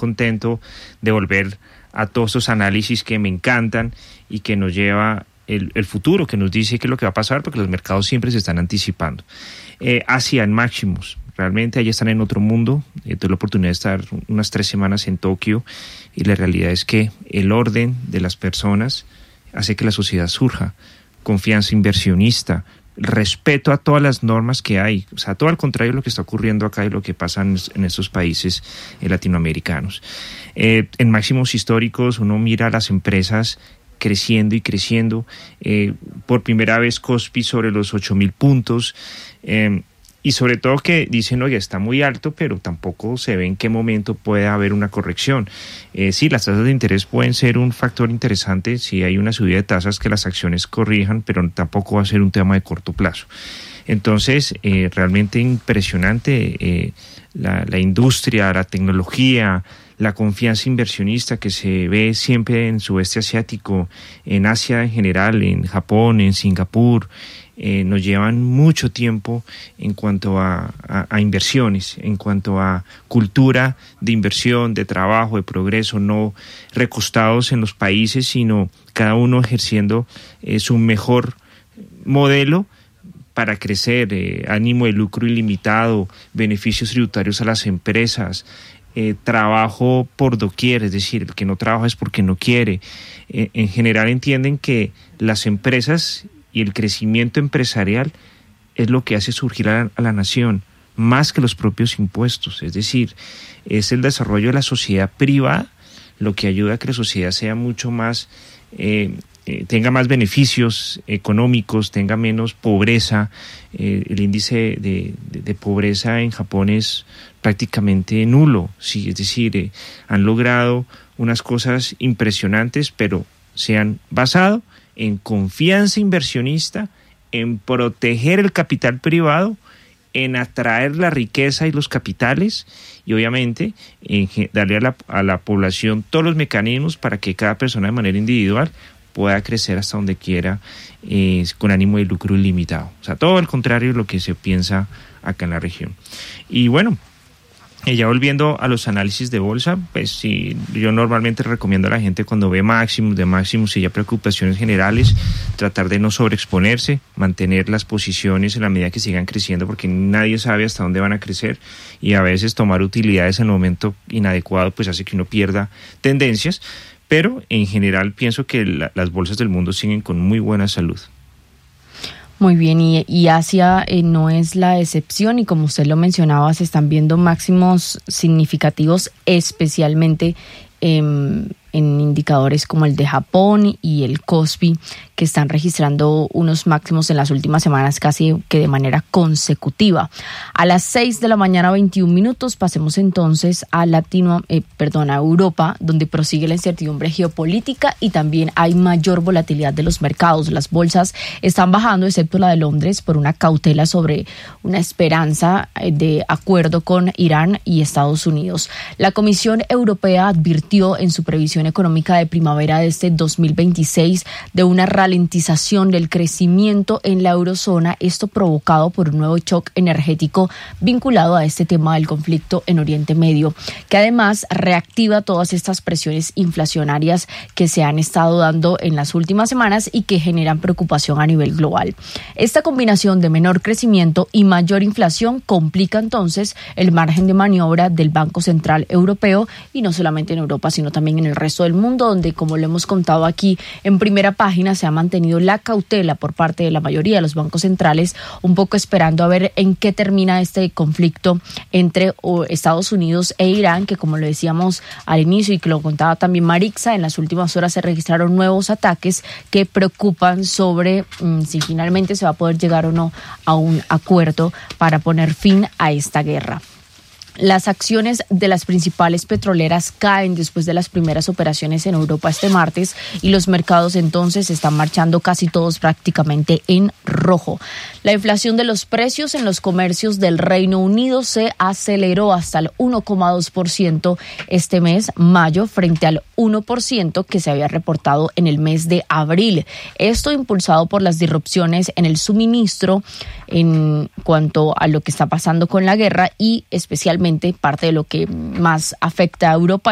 contento de volver a todos esos análisis que me encantan y que nos lleva el futuro, que nos dice qué es lo que va a pasar, porque los mercados siempre se están anticipando. Asia en máximos, realmente allá están en otro mundo. Tuve la oportunidad de estar unas 3 semanas en Tokio y la realidad es que el orden de las personas hace que la sociedad surja, confianza inversionista, respeto a todas las normas que hay, o sea, todo al contrario de lo que está ocurriendo acá y lo que pasa en estos países latinoamericanos. En máximos históricos uno mira a las empresas creciendo y creciendo, por primera vez Kospi sobre los 8.000 puntos, y sobre todo que dicen, oye, está muy alto, pero tampoco se ve en qué momento puede haber una corrección. Sí, las tasas de interés pueden ser un factor interesante si hay una subida de tasas que las acciones corrijan, pero tampoco va a ser un tema de corto plazo. Entonces, realmente impresionante la industria, la tecnología, la confianza inversionista que se ve siempre en sudeste asiático, en Asia en general, en Japón, en Singapur. Nos llevan mucho tiempo en cuanto a inversiones, en cuanto a cultura de inversión, de trabajo, de progreso, no recostados en los países, sino cada uno ejerciendo su mejor modelo para crecer, ánimo de lucro ilimitado, beneficios tributarios a las empresas, trabajo por doquier, es decir, el que no trabaja es porque no quiere. En general entienden que las empresas y el crecimiento empresarial es lo que hace surgir a la nación, más que los propios impuestos. Es decir, es el desarrollo de la sociedad privada lo que ayuda a que la sociedad sea mucho más, tenga más beneficios económicos, tenga menos pobreza. El índice de pobreza en Japón es prácticamente nulo. Sí, es decir, han logrado unas cosas impresionantes, pero se han basado en confianza inversionista, en proteger el capital privado, en atraer la riqueza y los capitales y obviamente en darle a la población todos los mecanismos para que cada persona de manera individual pueda crecer hasta donde quiera, con ánimo de lucro ilimitado. O sea, todo al contrario de lo que se piensa acá en la región. Y bueno, ya volviendo a los análisis de bolsa, pues sí, yo normalmente recomiendo a la gente cuando ve máximos y ya preocupaciones generales, tratar de no sobreexponerse, mantener las posiciones en la medida que sigan creciendo, porque nadie sabe hasta dónde van a crecer y a veces tomar utilidades en el momento inadecuado pues hace que uno pierda tendencias, pero en general pienso que las bolsas del mundo siguen con muy buena salud. Muy bien, y Asia no es la excepción y como usted lo mencionaba, se están viendo máximos significativos, especialmente en indicadores como el de Japón y el Kospi, que están registrando unos máximos en las últimas semanas casi que de manera consecutiva. A las 6:21 a.m, pasemos entonces a Europa, donde prosigue la incertidumbre geopolítica y también hay mayor volatilidad de los mercados. Las bolsas están bajando, excepto la de Londres, por una cautela sobre una esperanza de acuerdo con Irán y Estados Unidos. La Comisión Europea advirtió en su previsión económica de primavera de este 2026 de una ralentización del crecimiento en la eurozona, esto provocado por un nuevo shock energético vinculado a este tema del conflicto en Oriente Medio, que además reactiva todas estas presiones inflacionarias que se han estado dando en las últimas semanas y que generan preocupación a nivel global. Esta combinación de menor crecimiento y mayor inflación complica entonces el margen de maniobra del Banco Central Europeo, y no solamente en Europa, sino también en el resto del mundo, donde, como lo hemos contado aquí en primera página, se ha mantenido la cautela por parte de la mayoría de los bancos centrales, un poco esperando a ver en qué termina este conflicto entre Estados Unidos e Irán, que, como lo decíamos al inicio y que lo contaba también Marixa, en las últimas horas se registraron nuevos ataques que preocupan sobre si finalmente se va a poder llegar o no a un acuerdo para poner fin a esta guerra. Las acciones de las principales petroleras caen después de las primeras operaciones en Europa este martes y los mercados entonces están marchando casi todos prácticamente en rojo. La inflación de los precios en los comercios del Reino Unido se aceleró hasta el 1,2% este mes, mayo, frente al 1% que se había reportado en el mes de abril. Esto impulsado por las disrupciones en el suministro en cuanto a lo que está pasando con la guerra y especialmente parte de lo que más afecta a Europa